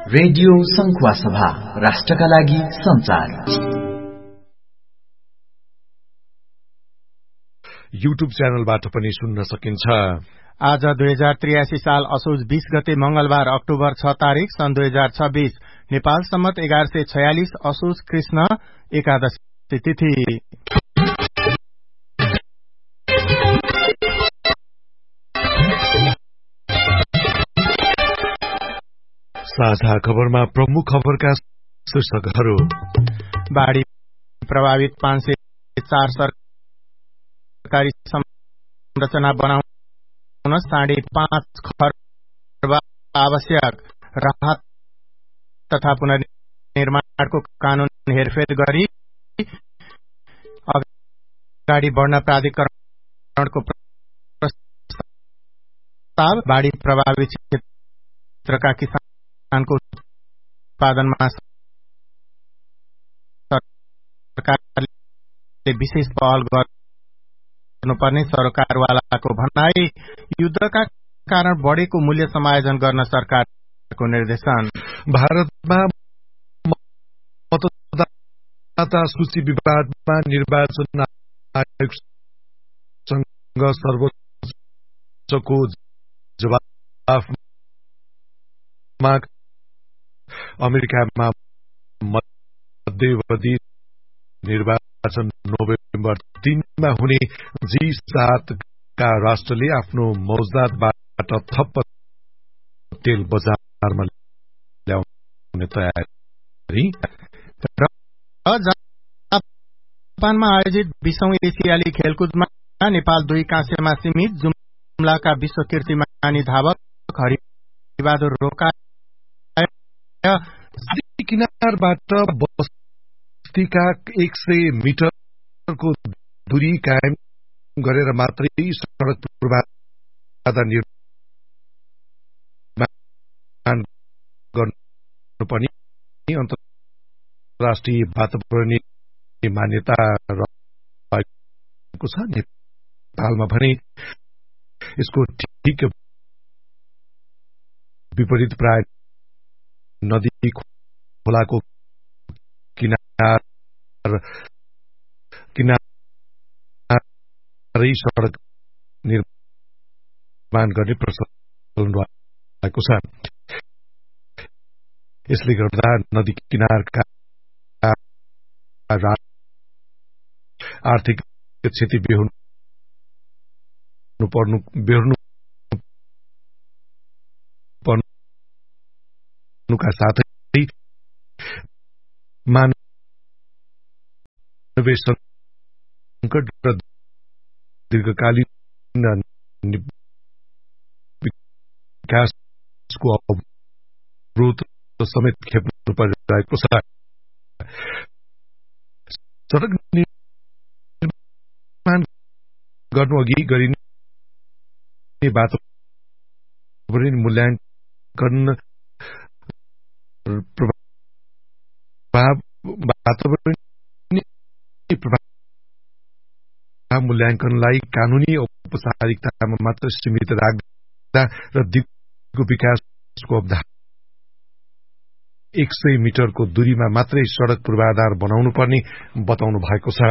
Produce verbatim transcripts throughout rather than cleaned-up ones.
Radio संखुवा सभा राष्ट्रका लागि संचार। युट्युब च्यानलबाट पनि सुन्न सकिन्छ। आज दुई हजार त्रियासी साल असोज बीस गते मंगलबार अक्टोबर छ तारीक सन् दुई हजार छब्बीस नेपाल सम्मत एघार सय छयालिस असोज कृष्ण एकादशी तिथि। साझा खबरमा प्रमुख खबरका शीर्षकहरू। बाढ़ी प्रभावित पाँच सय चार सरकारी संरचना बनाउन साढे पाँच खर्ब आवश्यक। राहत तथा पुनर्निर्माणको कानून हेरफेर गरी अगाडि बढ़न प्राधिकरणको प्रस्ताव। बाढ़ी प्रभावित क्षेत्रका किसान को उत्पादनमा सरकारले विशेष पहल गर्नुपर्ने सरकारवालाको भनाई। युद्धका कारण बढ़ेको मूल्य समायोजन गर्न सरकारको निर्देशन। भारतमा मतदाता सूची विवादमा निर्वाचन आयोगसँग सर्वोच्चको जवाफ माग। अमेरिकामा मध्यवधि निर्वाचन नोभेम्बर तीनमा हुने जी सातका राष्ट्रले आफ्नो मौजदातबाट थप तेल बजारमा ल्याउने तयारी। जापानमा आयोजित बीसौं एसियाली खेलकुदमा नेपाल दुई काँसेमा सीमित। जुम्लाका विश्व कीर्तिमानी धावक हरिबहादुर रोका किनारबाट बस्तीका एक सय मिटरको दूरी कायम गरेर मात्रै सड़क पूर्वाधार निर्माण गर्नुपर्ने अन्तर्राष्ट्रिय वातावरणीय मान्यता रहेको छ। नेपालमा भने यसको ठिक विपरीत प्राय नदी खोलाको किनार किनारै सड़क निर्माण गर्ने प्रचलन रहेको छ। यसले गर्दा नदी किनारका आर्थिक क्षति बेहोर्नु पर्नु बेहोर्नु का साथै मानवीय संकट र दीर्घकालीन विकासको अवरोध समेत खेप्नु परिरहेको छ। सड़क निर्माण गर्नु अघि गरिने वातावरण मूल्याङ्कन मूल्याङ्कनलाई कानूनी औपचारिकतामा मात्र सीमित राख्दा र दिगो विकासको अवधारणा एक सय मिटरको दूरीमा मात्रै सड़क पूर्वाधार बनाउनु पर्ने बताउनु भएको छ।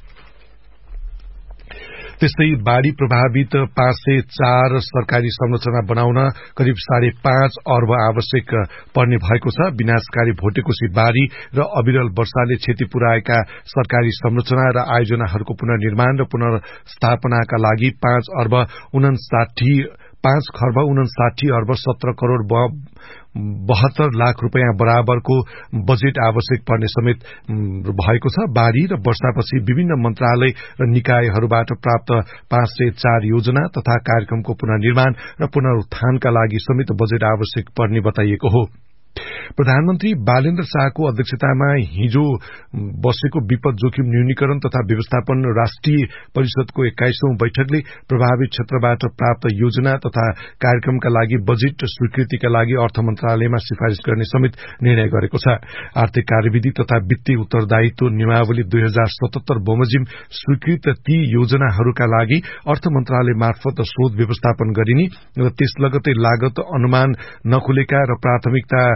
त्यस्तै बाढ़ी प्रभावित पाँच सय चार सरकारी संरचना बनाउन करिब साढे पाँच अर्ब आवश्यक पर्ने भएको छ। विनाशकारी भोटेकोशी बाढ़ी र अविरल वर्षाले क्षति पुर्याएका सरकारी संरचना र आयोजनाहरूको पुनर्निर्माण र पुनर्स्थापनाका लागि पाँच अर्ब उनासाठी पाँच खर्ब उनासाठी अर्ब सत्र करोड़ बहत्तर लाख रूपियाँ बराबरको बजेट आवश्यक पर्ने समेत भएको छ। बाढ़ी र वर्षापछि विभिन्न मन्त्रालय र निकायहरूबाट प्राप्त पाँच सय चार योजना तथा कार्यक्रमको पुनर्निर्माण र पुनरुत्थानका लागि समेत बजेट आवश्यक पर्ने बताइएको हो। प्रधानमन्त्री बालेन्द्र शाहको अध्यक्षतामा हिजो बसेको विपद जोखिम न्यूनीकरण तथा व्यवस्थापन राष्ट्रिय परिषदको एक्काइसौं बैठकले प्रभावित क्षेत्रबाट प्राप्त योजना तथा कार्यक्रमका लागि बजेट स्वीकृतिका लागि अर्थ मन्त्रालयमा सिफारिश गर्ने समेत निर्णय गरेको छ। आर्थिक कार्यविधि तथा वित्तीय उत्तरदायित्व नियमावली दुई हजार सतहत्तर बमोजिम स्वीकृत ती योजनाहरूका लागि अर्थ मन्त्रालय मार्फत शोध व्यवस्थापन गरिने र त्यस लगतै लागत अनुमान नखुलेका र प्राथमिकता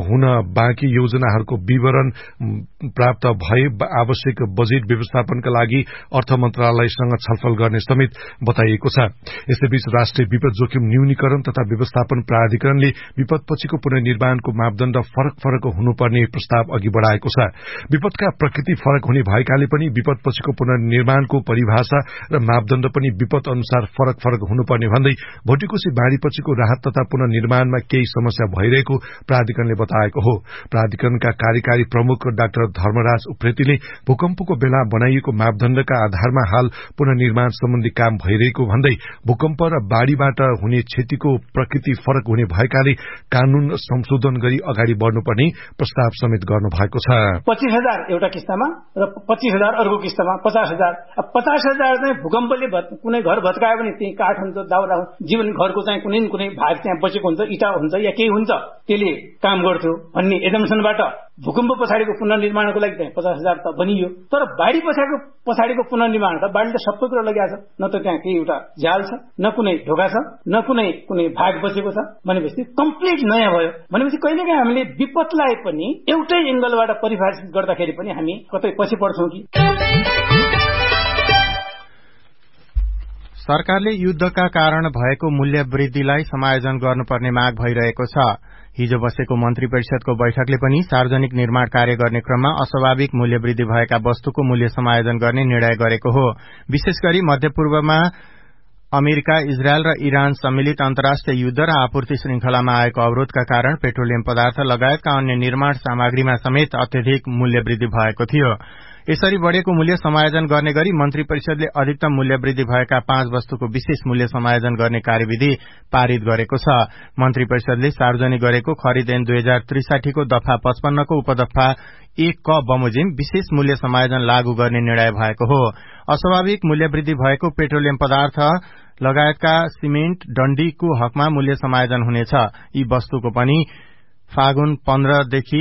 हुन बाँकी योजनाहरूको विवरण प्राप्त भए आवश्यक बजेट व्यवस्थापनका लागि अर्थ मन्त्रालयसँग छलफल गर्ने समेत बताइएको छ। यसैबीच राष्ट्रिय विपद जोखिम न्यूनीकरण तथा व्यवस्थापन प्राधिकरणले विपदपछिको पुनर्निर्माणको मापदण्ड फरक फरक हुनुपर्ने प्रस्ताव अघि बढ़ाएको छ। विपदका प्रकृति फरक हुने भएकाले पनि विपदपछिको पुनर्निर्माणको परिभाषा र मापदण्ड पनि विपद अनुसार फरक फरक हुनुपर्ने भन्दै भोटिकोशी बाढ़ीपछिको राहत तथा पुनर्निर्माणमा केही समस्या भइरहेको प्राधिकरणले बताएको हो। प्राधिकरणका कार्यकारी प्रमुख डाक्टर धर्मराज उप्रेतीले भूकम्पको बेला बनाइएको मापदण्डका आधारमा हाल पुनर्निर्माण सम्बन्धी काम भइरहेको भन्दै भूकम्प र बाढ़ीबाट हुने क्षतिको प्रकृति फरक हुने भएकाले कानून संशोधन गरी अगाडि बढ़नुपर्ने प्रस्ताव समेत गर्नु भएको छ। पच्चीस हजार एउटा किस्तामा र पच्चीस हजार अर्को किस्तामा पचास हजार पचास हजार चाहिँ भूकम्पले कुनै घर भत्कायो भने त्यही काठ हुन्छ, दाउरा हुन्छ, जीवन घरको चाहिँ कुनै न कुनै भाग त्यहाँ बचेको हुन्छ, इटा हुन्छ या केही हुन्छ, त्यसले काम गर्थ्यो भन्ने एजम्सनबाट भूकम्प पछाडिको पुनर्निर्माणको लागि चाहिँ पचास हजार त बनियो। तर बाढ़ी पछाडिको पछाडिको पुनर्निर्माण त बाढ़ीले सबै कुरा लगाएको छ, न त त्यहाँ केही एउटा झ्याल छ, न कुनै ढोका छ, न कुनै कुनै भाग बचेको छ भनेपछि कम्प्लिट नयाँ भयो। भनेपछि कहिलेकाहीँ हामीले विपदलाई पनि एउटै एंगलबाट परिभाषित गर्दाखेरि पनि हामी कतै पछि पर्छौं कि। सरकारले युद्धका कारण भएको मूल्य वृद्धिलाई समायोजन गर्नुपर्ने माग भइरहेको छ। हिजो बसेको मन्त्री परिषदको बैठकले पनि सार्वजनिक निर्माण कार्य गर्ने क्रममा अस्वाभाविक मूल्य वृद्धि भएका वस्तुको मूल्य समायोजन गर्ने निर्णय गरेको हो। विशेष गरी मध्यपूर्वमा अमेरिका, इजरायल र इरान सम्मिलित अन्तर्राष्ट्रिय युद्ध र आपूर्ति श्रृंखलामा आएको अवरोधका कारण पेट्रोलियम पदार्थ लगायतका अन्य निर्माण सामग्रीमा समेत अत्यधिक मूल्य वृद्धि भएको थियो। यसरी बढ़ेको मूल्य समायोजन गर्ने गरी मन्त्री परिषदले अधिकतम मूल्य वृद्धि भएका पाँच वस्तुको विशेष मूल्य समायोजन गर्ने कार्यविधि पारित गरेको छ। मन्त्री परिषदले सार्वजनिक गरेको खरिद ऐन दुई हजार त्रिसाठीको दफा पचपन्नको उपदफा एक क बमोजिम विशेष मूल्य समायोजन लागू गर्ने निर्णय भएको हो। अस्वाभाविक मूल्य वृद्धि भएको पेट्रोलियम पदार्थ लगायतका सिमेन्ट, डण्डीको हकमा मूल्य समायोजन हुनेछ। यी वस्तुको पनि फागुन पन्ध्रदेखि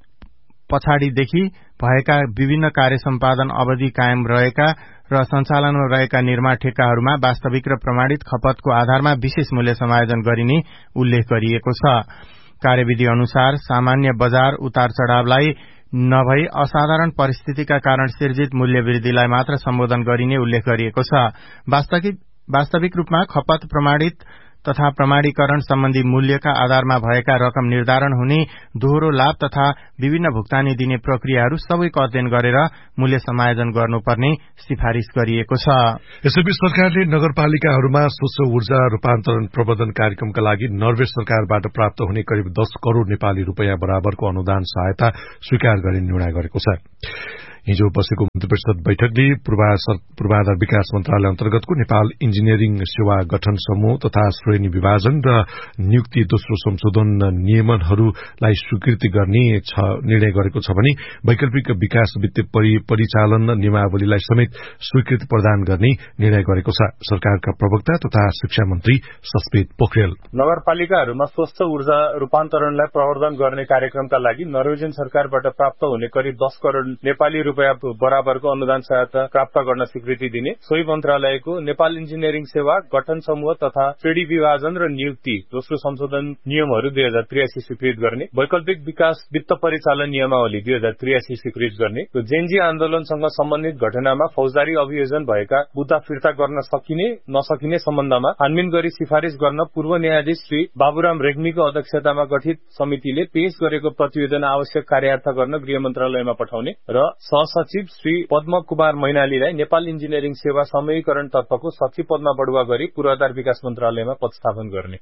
पछाडिदेखि भएका विभिन्न कार्य सम्पादन अवधि कायम रहेका र सञ्चालनमा रहेका निर्माण ठेक्काहरूमा वास्तविक र प्रमाणित खपतको आधारमा विशेष मूल्य समायोजन गरिने उल्लेख गरिएको छ। कार्यविधि अनुसार सामान्य बजार उतार चढ़ावलाई नभई असाधारण परिस्थितिका कारण सिर्जित मूल्य वृद्धिलाई मात्र सम्बोधन गरिने उल्लेख गरिएको छ। वास्तविक वास्तविक रूपमा खपत प्रमाणित तथा प्रमाणीकरण सम्बन्धी मूल्यका आधारमा भएका रकम निर्धारण हुने दोहोरो लाभ तथा विभिन्न भुक्तानी दिने प्रक्रियाहरू सबैको अध्ययन गरेर मूल्य समायोजन गर्नुपर्ने सिफारिश गरिएको छ। यसैबीच सरकारले नगरपालिकाहरूमा स्वच्छ ऊर्जा रूपान्तरण प्रबन्धन कार्यक्रमका लागि नर्वे सरकारबाट प्राप्त हुने करिब दस करोड़ नेपाली रूपियाँ बराबरको अनुदान सहायता स्वीकार गर्ने निर्णय गरेको छ। हिजो बसेको मन्त्री परिषद बैठकले पूर्वाधार विकास मन्त्रालय अन्तर्गतको नेपाल इन्जिनियरिङ सेवा गठन समूह तथा श्रेणी विभाजन र नियुक्ति दोस्रो संशोधन नियमनहरूलाई स्वीकृति गर्ने निर्णय गरेको छ भने वैकल्पिक विकास वित्तीय परिचालन नियमावलीलाई समेत स्वीकृति प्रदान गर्ने निर्णय गरेको छ। सरकारका प्रवक्ता तथा शिक्षा मन्त्री सस्पेत पोखरेल नगरपालिकाहरूमा स्वच्छ ऊर्जा रूपान्तरणलाई प्रवर्धन गर्ने कार्यक्रमका लागि नर्वेजियन सरकारबाट प्राप्त हुने करिब दस करोड़ नेपाली रूपियाँ बराबरको अनुदान सहायता प्राप्त गर्न स्वीकृति दिने सोही मन्त्रालयको नेपाल इन्जिनियरिङ सेवा गठन समूह तथा श्रेणी विभाजन र नियुक्ति दोस्रो संशोधन नियमहरू दुई हजार त्रियासी स्वीकृत गर्ने वैकल्पिक विकास वित्त परिचालन नियमावली दुई हजार त्रियासी स्वीकृत गर्ने जेनजी आन्दोलनसँग सम्बन्धित घटनामा फौजदारी अभियोजन भएका मुद्दा फिर्ता गर्न सकिने नसकिने सम्बन्धमा छानबिन गरी सिफारिश गर्न पूर्व न्यायाधीश श्री बाबुराम रेग्मीको अध्यक्षतामा गठित समितिले पेश गरेको प्रतिवेदन आवश्यक कार्यार्थ गर्न गृह मन्त्रालयमा पठाउने र सचिव श्री पद्म कुमार मैनालीलाई नेपाल इन्जिनियरिङ सेवा समूहीकरण तर्फको सचिव पदमा बढुवा गरी पूर्वाधार विकास मन्त्रालयमा पदस्थापन गर्ने।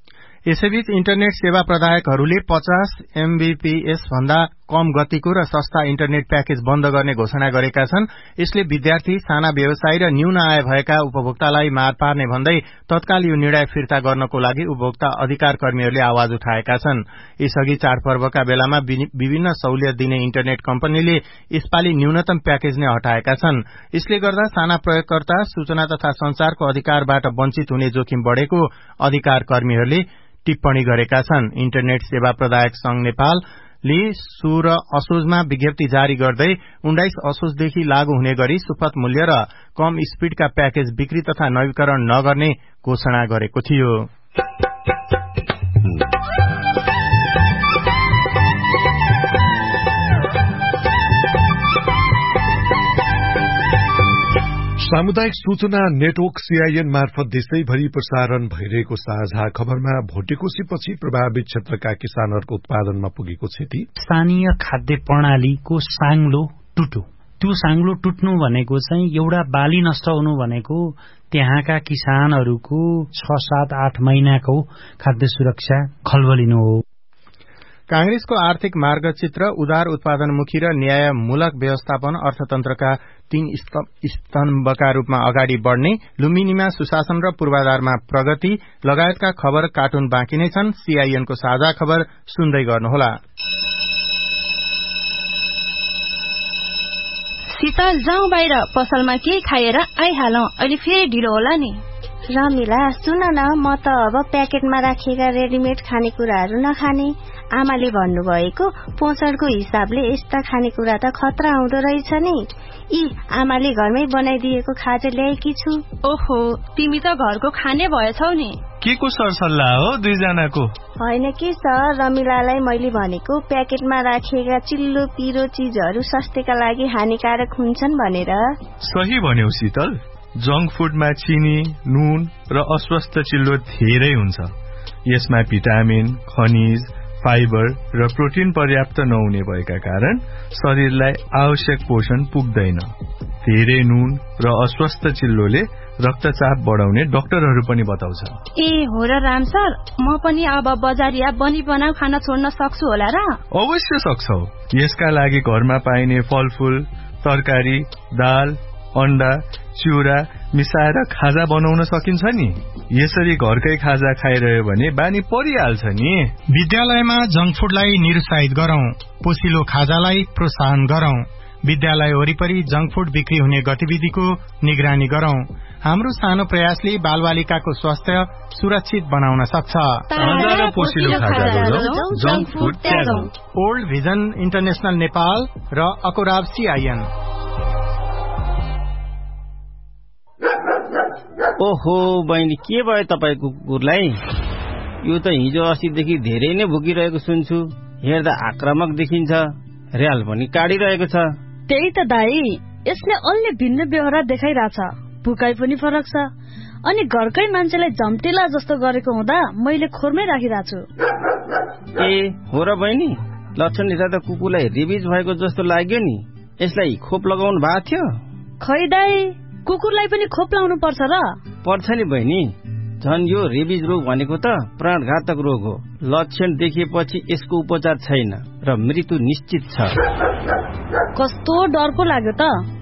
यसैबीच इन्टरनेट सेवा प्रदायकहरूले पचास एमबीपीएस भन्दा कम गतिको र सस्ता इन्टरनेट प्याकेज बन्द गर्ने घोषणा गरेका छन्। यसले विद्यार्थी, साना व्यवसायी र न्यून आय भएका उपभोक्तालाई मार पार्ने भन्दै तत्काल यो निर्णय फिर्ता गर्नको लागि उपभोक्ता अधिकार कर्मीहरूले आवाज उठाएका छन्। यसअघि चाडपर्वका बेलामा विभिन्न सहुलियत दिने इन्टरनेट कम्पनीले यसपालि न्यूनतम प्याकेज नै हटाएका छन्। यसले गर्दा साना प्रयोगकर्ता सूचना तथा संचारको अधिकारबाट वञ्चित हुने जोखिम बढ़ेको अधिकार कर्मीहरूले टिप्पणी गरेका छन्। इन्टरनेट सेवा प्रदायक संघ नेपालले सोह्र असोजमा विज्ञप्ति जारी गर्दै उन्नाइस असोजदेखि लागू हुने गरी सुपथ मूल्य र कम स्पीडका प्याकेज बिक्री तथा नवीकरण नगर्ने घोषणा गरेको थियो। सामुदायिक सूचना नेटवर्क सीआईएन मार्फत देशैभरि प्रसारण भइरहेको साझा खबरमा भोटेकोशीपछि प्रभावित क्षेत्रका किसानहरूको उत्पादनमा पुगेको क्षति, स्थानीय खाद्य प्रणालीको साङ्लो टुटो। त्यो साङ्लो टुट्नु भनेको चाहिँ एउटा बाली नष्ट हुनु भनेको त्यहाँका किसानहरूको छ सात आठ महिनाको खाद्य सुरक्षा खलबलिनु हो। कांग्रेसको आर्थिक मार्गचित्र उदार उत्पादनमुखी र न्यायमूलक व्यवस्थापन अर्थतन्त्रका तीन स्तम्भका रूपमा अगाडि बढ़ने, लुम्बिनीमा सुशासन र पूर्वाधारमा प्रगति लगायतका खबर कार्टुन बाँकी नै छन्। सीआईएनको साझा खबर सुन्दै गर्नुहोला। शीतल जाउँ बाहिर, पसलमा केही खाएर आइहालौं, अहिले फेरि ढिलो होला नि। रमिला सुन न, म त अब प्याकेटमा राखिएका रेडिमेड खानेकुराहरू नखाने। आमाले भन्नुभएको पोषणको हिसाबले यस्ता खानेकुरा त खतरा हुँदो रहेछ नि। यी आमाले घरमै बनाइदिएको खाजा ल्याएकी छु। ओहो, तिमी त घरको खाने भएछौ नि। के को सरसल्लाह हो दुईजनाको? होइन कि सर, रमिलालाई मैले भनेको प्याकेटमा राखिएका चिल्लो पिरो चीजहरू स्वास्थ्यका लागि हानिकारक हुन्छन् भनेर। सही भन्यौ शीतल। जंक फूडमा चिनी, नुन र अस्वस्थ चिल्लो धेरै हुन्छ। यसमा भिटामिन, खनिज, फाइबर र प्रोटिन पर्याप्त नहुने भएका कारण शरीरलाई आवश्यक पोषण पुग्दैन। धेरै नुन र अस्वस्थ चिल्लोले रक्तचाप बढाउने डाक्टरहरू पनि बताउँछ। ए हो र राम सर, म पनि अब बजारिया बनी बनाउ खाना छोड्न सक्छु होला र? अवश्य सक्छौ। यसका लागि घरमा पाइने फलफूल, तरकारी, दाल, अण्डा, चिउरा मिसाएर खाजा बनाउन सकिन्छ नि। यसरी घरकै खाजा खाइरह्यो भने बानी परिहाल्छ नि। विद्यालयमा जंक फूडलाई निरुत्साहित गरौं, पोसिलो खाजालाई प्रोत्साहन गरौं। विद्यालय वरिपरि जंक फूड बिक्री हुने गतिविधिको निगरानी गरौं। हाम्रो सानो प्रयासले बालबालिकाको स्वास्थ्य सुरक्षित बनाउन सक्छ। ओल्ड भिजन इन्टरनेशनल नेपाल र अकोराब सीआईएन। ओहो बहिनी, के भयो तपाईको कुकुरलाई? यो त हिजो अस्तिदेखि धेरै नै भुकिरहेको सुन्छु। हेर्दा आक्रामक देखिन्छ, र्याल पनि काटिरहेको छ। त्यही त दाई, यसले अलि भिन्न व्यवहार देखाइरहेछ। भुकाइ पनि फरक छ। अनि घरकै मान्छेलाई झम्टेला जस्तो गरेको हुँदा मैले खोरमै राखिरहेको छु। ए हो र बहिनी, लक्षण हेर्दा त कुकुरलाई रेबिज भएको जस्तो लाग्यो नि। यसलाई खोप लगाउनु भएको थियो? खै दाई, कुकुरलाई पनि खोप लाउनु पर्छ र? पर्छ नि बहिनी। झन् यो रेबिज रोग भनेको त प्राणघातक रोग हो। लक्षण देखिएपछि यसको उपचार छैन र मृत्यु निश्चित छ। कस्तो डरको लाग्यो त।